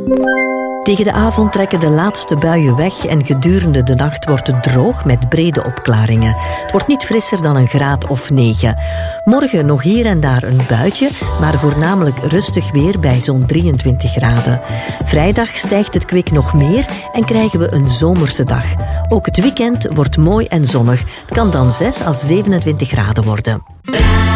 Tegen de avond trekken de laatste buien weg en gedurende de nacht wordt het droog met brede opklaringen. Het wordt niet frisser dan een graad of 9. Morgen nog hier en daar een buitje, maar voornamelijk rustig weer bij zo'n 23 graden. Vrijdag stijgt het kwik nog meer en krijgen we een zomerse dag. Ook het weekend wordt mooi en zonnig. Het kan dan 6 à 27 graden worden.